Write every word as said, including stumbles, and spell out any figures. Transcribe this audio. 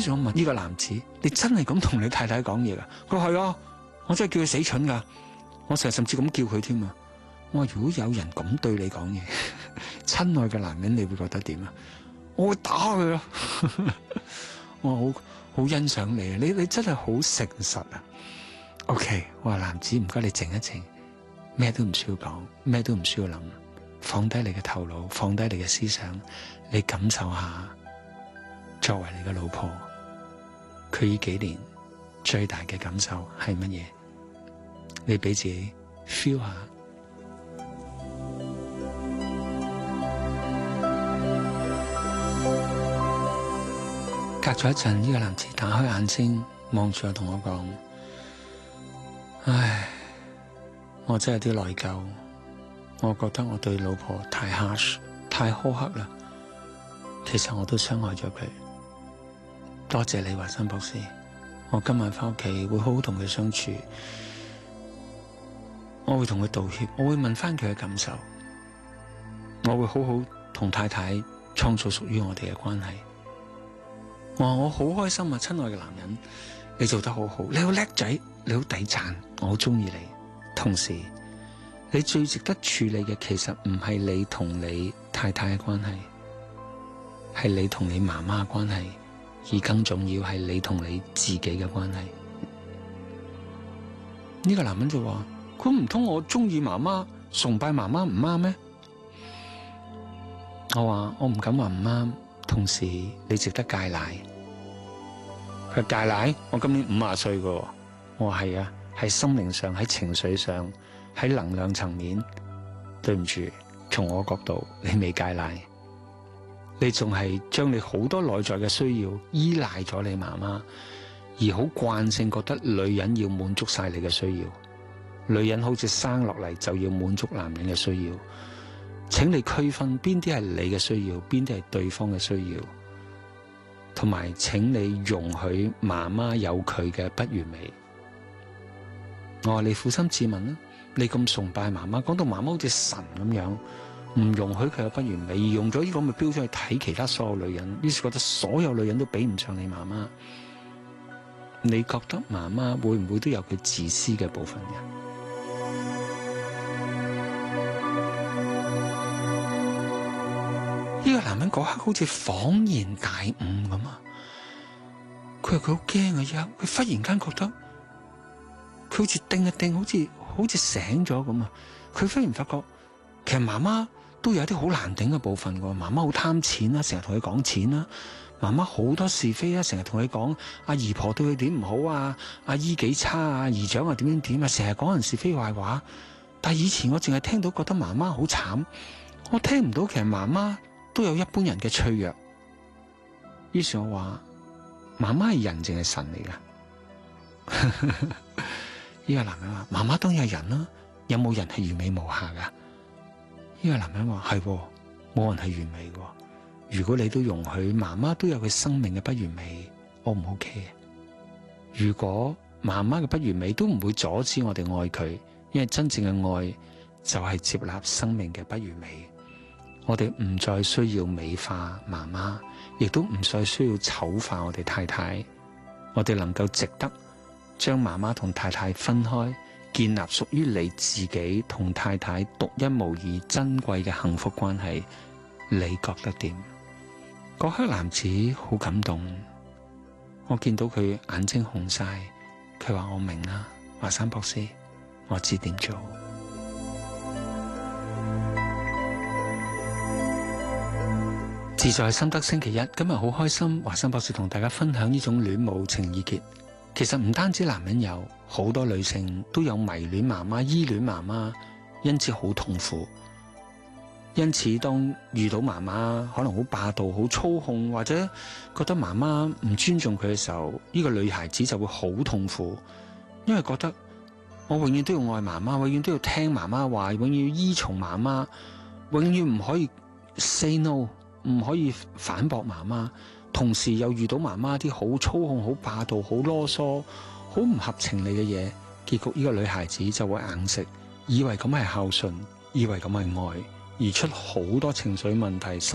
是我問呢個男子：你真係咁同你太太講嘢噶？佢話係啊，我真係叫佢死蠢噶，我成日甚至咁叫佢添啊！我話如果有人咁對你講嘢，親愛嘅男人，你會覺得點啊？我會打佢咯。我好好欣賞你啊！你你真係好誠實啊。OK， 我話男子唔該你靜一靜，咩都唔需要講，咩都唔需要諗，放低你嘅頭腦，放低你嘅思想，你感受下作為你嘅老婆，佢呢幾年最大嘅感受係乜嘢？你俾自己 feel 下。隔咗一陣，呢個男子打開眼睛望住我，同我講：唉，我真係有啲內疚，我覺得我對老婆太 harsh， 太苛刻啦。其實我都傷害咗佢。多謝你，華山博士。我今晚翻屋企會好好同佢相處，我會同佢道歉，我會問翻佢嘅感受，我會好好同太太創造屬於我哋嘅關係。我話我好開心啊，親愛嘅男人，你做得好好，你好叻仔，你好抵讚，我好中意你。同時，你最值得處理嘅其實唔係你同你太太嘅關係，係你同你媽媽嘅關係，而更重要係你同你自己嘅關係。呢個男人就話：佢唔通我中意媽媽、崇拜媽媽唔啱咩？我話我唔敢話唔啱。同時，你值得戒奶。佢戒奶，我今年五十歲噶。我話係啊，喺心靈上、喺情緒上、喺能量層面，對唔住，從我角度，你未戒奶，你仲係將你好多內在嘅需要依賴咗你媽媽，而好慣性覺得女人要滿足晒你嘅需要，女人好似生落嚟就要滿足男人嘅需要。請你區分邊啲係你嘅需要，邊啲係對方嘅需要，同埋請你容許媽媽有佢嘅不完美。我話你撫心自問啦，你咁崇拜媽媽，講到媽媽好似神咁樣，唔容許佢有不完美，而用咗呢個咁嘅標準去睇其他所有女人，於是覺得所有女人都比唔上你媽媽。你覺得媽媽會唔會都有佢自私嘅部分嘅？呢個男人嗰刻好似恍然大悟咁啊！佢話佢好驚啊！一刻佢忽然間覺得佢好似叮一叮，好似好似醒咗咁啊！佢忽然發覺其實媽媽都有啲好難頂嘅部分㗎。媽媽好貪錢啦，成日同佢講錢啦。媽媽好多是非啊，成日同佢講阿姨婆對佢點唔好啊，阿姨幾差啊，姨丈啊點點點啊，成日講人是非壞話。但係以前我淨係聽到覺得媽媽好慘，我聽唔到其實媽媽都有一般人嘅脆弱。於是我話媽媽係人定係神嚟噶？呢個男人話媽媽當然係人啦，有冇人係完美無瑕噶？呢個男人話係，冇人係完美嘅。如果你都容許媽媽都有佢生命嘅不完美，我唔 OK。如果媽媽嘅不完美都唔會阻止我哋愛佢，因為真正嘅愛就係接納生命嘅不完美。我哋唔再需要美化媽媽，亦都唔再需要醜化我哋太太。我哋能夠值得將媽媽同太太分開，建立屬於你自己同太太獨一無二珍貴嘅幸福關係。你覺得點？嗰刻男子好感動，我見到佢眼睛紅晒，佢話我明啦，華山博士，我知點做。自在心得星期一，今日好開心，華山博士同大家分享呢種戀母情意結。其實唔單止男人有，好多女性都有迷戀媽媽、依戀媽媽，因此好痛苦。因此當遇到媽媽可能好霸道、好操控，或者覺得媽媽唔尊重佢嘅時候，呢個女孩子就會好痛苦，因為覺得我永遠都要愛媽媽，永遠都要聽媽媽話，永遠要依從媽媽，永遠唔可以 say no，唔可以反駁媽媽，同時又遇到媽媽啲好操控、好霸道、好囉嗦、好唔合情理嘅嘢，結局呢個女孩子就會硬食，以為咁係孝順，以為咁係愛，而出好多情緒問題。